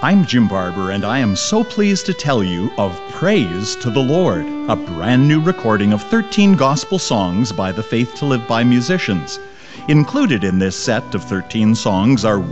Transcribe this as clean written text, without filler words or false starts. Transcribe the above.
I'm Jim Barber, and I am so pleased to tell you of Praise to the Lord, a brand new recording of 13 gospel songs by the Faith to Live By musicians. Included in this set of 13 songs are